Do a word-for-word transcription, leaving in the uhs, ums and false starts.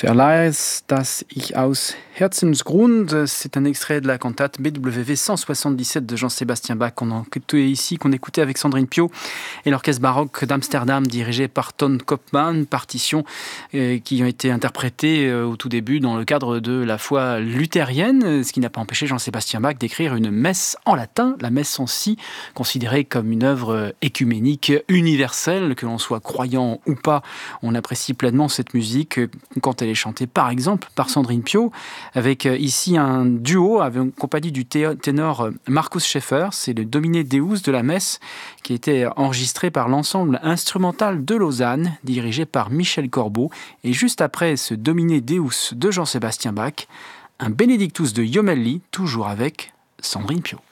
Verleihst das ich aus Herzensgrund, c'est un extrait de la cantate B W V cent soixante-dix-sept de Jean-Sébastien Bach qu'on a écouté ici, qu'on écoutait avec Sandrine Piau et l'orchestre baroque d'Amsterdam dirigé par Ton Koopman, partitions euh, qui ont été interprétées euh, au tout début dans le cadre de la foi luthérienne, ce qui n'a pas empêché Jean-Sébastien Bach d'écrire une messe en latin, la messe en si, considérée comme une œuvre écuménique universelle, que l'on soit croyant ou pas, on apprécie pleinement cette musique quand elle est chantée par exemple par Sandrine Piau, avec ici un duo avec une compagnie du ténor Markus Schäfer, c'est le Domine Deus de la messe qui a été enregistré par l'ensemble instrumental de Lausanne, dirigé par Michel Corbeau, et juste après ce Domine Deus de Jean-Sébastien Bach, un Benedictus de Jomelli, toujours avec Sandrine Piau.